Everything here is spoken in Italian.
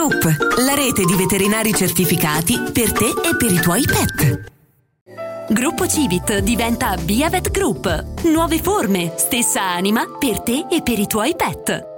Group, la rete di veterinari certificati per te e per i tuoi pet. Gruppo Civit diventa Via Vet Group. Nuove forme, stessa anima per te e per i tuoi pet.